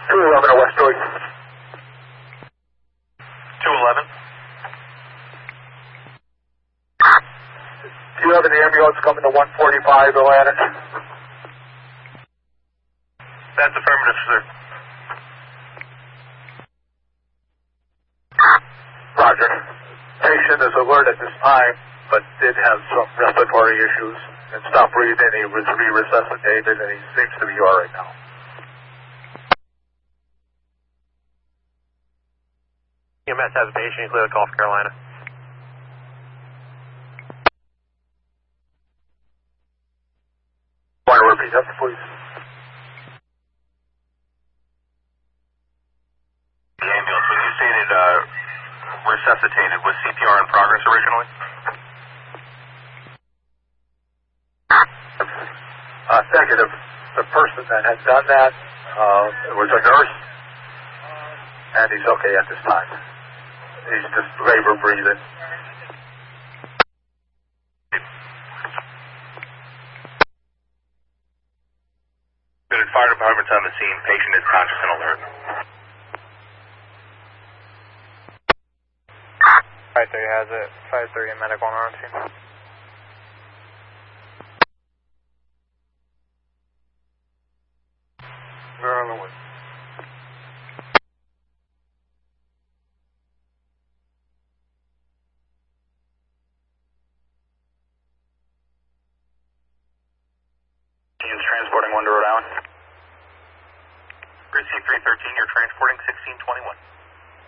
211 West Joy. 211. Do you have any ambulance coming to 145 Atlantic? That's affirmative, sir. Roger. Patient is alert at this time, but did have some respiratory issues and stopped breathing. He was re-resuscitated and he seems to be all right now. EMS has a patient, clear to Gulf Carolina. Want to repeat that, please? The ambulance, when you stated resuscitated, was CPR in progress originally? Negative. The person that had done that was a nurse, and he's okay at this time. He's just labor breathing. Good. Fire department's on the scene. Patient is conscious and alert. Right there has it. 5-3 and medical on scene. We're on the way. Team's transporting 1 to Rhode Island. Receive 313, you're transporting 1621.